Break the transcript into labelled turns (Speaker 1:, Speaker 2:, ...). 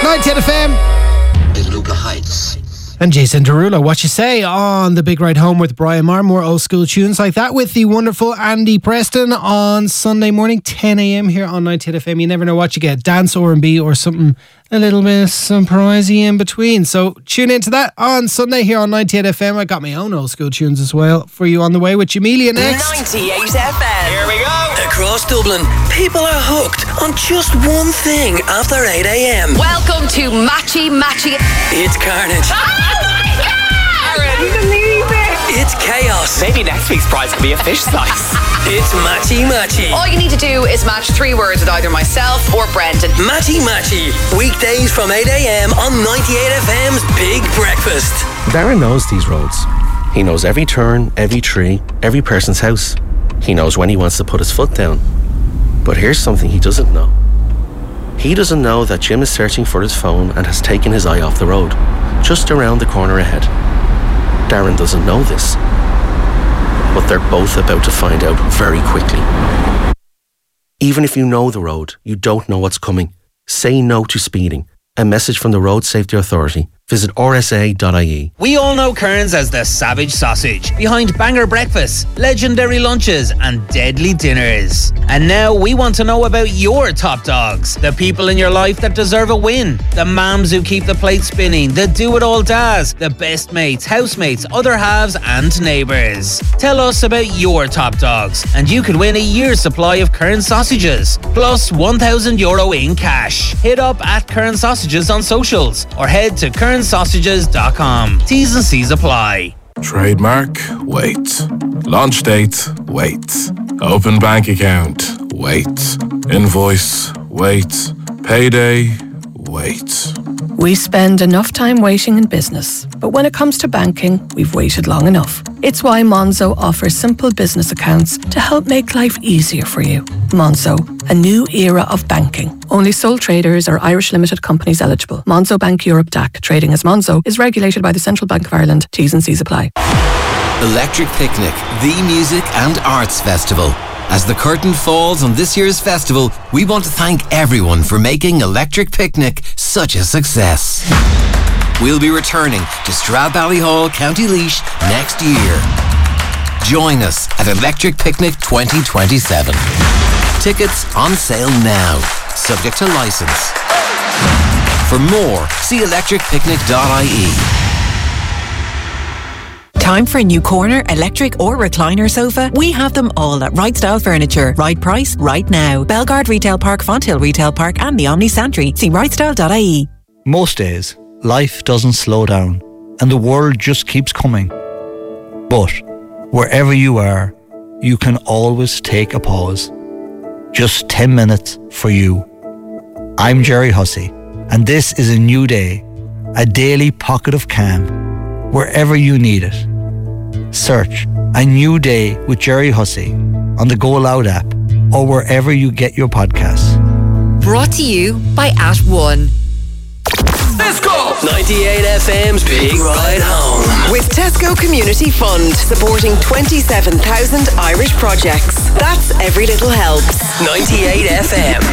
Speaker 1: 98 FM.
Speaker 2: Beluga Heights.
Speaker 1: And Jason Derulo, what you say on the big ride home with Brian Marr. More old school tunes like that with the wonderful Andy Preston on Sunday morning, 10 a.m. here on 98 FM. You never know what you get, dance, R&B or something a little bit surprisey in between. So tune into that on Sunday here on 98 FM. I got my own old school tunes as well for you on the way with Jamelia next.
Speaker 3: 98 FM.
Speaker 4: Here we go.
Speaker 3: Across Dublin, people are hooked on just one thing after 8 a.m.
Speaker 5: Welcome to Matchy Matchy.
Speaker 3: It's carnage. It's chaos.
Speaker 4: Maybe next week's prize could be a fish slice.
Speaker 3: It's Matchy Matchy.
Speaker 5: All you need to do is match 3 words with either myself or Brendan.
Speaker 3: Matchy Matchy. Weekdays from 8 a.m. on 98 FM's Big Breakfast.
Speaker 6: Darren knows these roads. He knows every turn, every tree, every person's house. He knows when he wants to put his foot down. But here's something he doesn't know. He doesn't know that Jim is searching for his phone and has taken his eye off the road, just around the corner ahead. Darren doesn't know this, but they're both about to find out very quickly. Even if you know the road, you don't know what's coming. Say no to speeding. A message from the Road Safety Authority. Visit rsa.ie.
Speaker 7: We all know Kearns as the savage sausage, behind banger breakfasts, legendary lunches and deadly dinners. And now we want to know about your top dogs, the people in your life that deserve a win, the mums who keep the plate spinning, the do-it-all dads, the best mates, housemates, other halves and neighbours. Tell us about your top dogs and you could win a year's supply of Kearns sausages, plus €1,000 in cash. Hit up at Kearns Sausages on socials or head to KearnsSausages.com. T's and C's apply.
Speaker 8: Trademark, wait. Launch date, wait. Open bank account, wait. Invoice, wait. Payday, wait.
Speaker 9: We spend enough time waiting in business, but when it comes to banking, we've waited long enough. It's why Monzo offers simple business accounts to help make life easier for you. Monzo, a new era of banking. Only sole traders or Irish limited companies eligible. Monzo Bank Europe DAC, trading as Monzo, is regulated by the Central Bank of Ireland. T's and C's apply.
Speaker 10: Electric Picnic, the music and arts festival. As the curtain falls on this year's festival, we want to thank everyone for making Electric Picnic such a success. We'll be returning to Stradbally, County Laois next year. Join us at Electric Picnic 2027. Tickets on sale now, subject to licence. For more, see electricpicnic.ie.
Speaker 11: Time for a new corner, electric or recliner sofa? We have them all at Right Style Furniture. Right price, right now. Belgard Retail Park, Fonthill Retail Park and the Omni Santry. See rightstyle.ie.
Speaker 12: Most days, life doesn't slow down and the world just keeps coming. But wherever you are, you can always take a pause. Just 10 minutes for you. I'm Jerry Hussey and this is a new day, a daily pocket of calm, wherever you need it. Search A New Day with Jerry Hussey on the Go Loud app or wherever you get your podcasts.
Speaker 5: Brought to you by @1.
Speaker 3: Let's go! 98 FM's Big Ride Home.
Speaker 13: With Tesco Community Fund, supporting 27,000 Irish projects. That's every little helps.
Speaker 3: 98 FM.